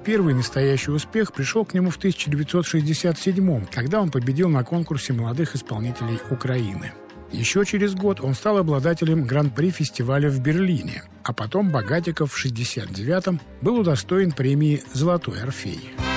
Первый настоящий успех пришел к нему в 1967-м, когда он победил на конкурсе молодых исполнителей Украины. Еще через год он стал обладателем гран-при фестиваля в Берлине, а потом Богатиков в 1969-м был удостоен премии «Золотой Орфей».